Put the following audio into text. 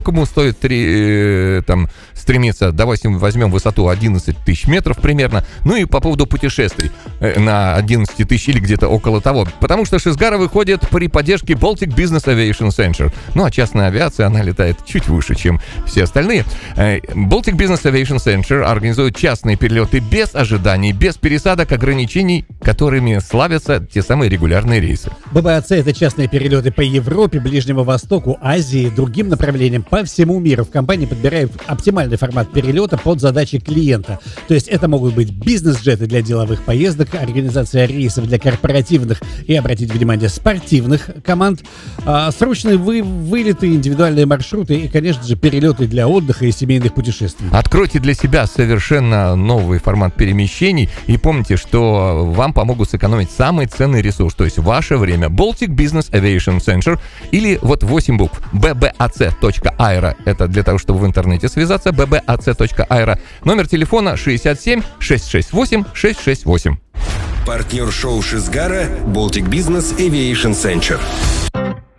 Кому стоит стремиться, возьмем высоту 11 тысяч метров примерно, ну и по поводу путешествий на 11 тысяч или где-то около того, потому что Шизгара выходит при поддержке Baltic Business Aviation Center, ну а частная авиация, она летает чуть выше, чем все остальные. Baltic Business Aviation Center организует частные перелеты без ожиданий, без пересадок, ограничений, которыми славятся те самые регулярные рейсы. ББАЦ — это частные перелеты по Европе, Ближнему Востоку, Азии и другим направлениям по всему миру. В компании подбирают оптимальный формат перелета под задачи клиента. То есть это могут быть бизнес-джеты для деловых поездок, организация рейсов для корпоративных и, обратите внимание, спортивных команд, срочные вылеты, индивидуальные маршруты и, конечно же, перелеты для отдыха и семейных путешествий. Откройте для себя совершенно новый формат перемещений и помните, что вам помогут сэкономить самый ценный ресурс, то есть ваше время. Baltic Business Aviation Center или вот 8 букв bbac.aero. Это для того, чтобы в интернете связаться. bbac.aero. Номер телефона 67 668 668. Партнер шоу Шизгара Baltic Business Aviation Center.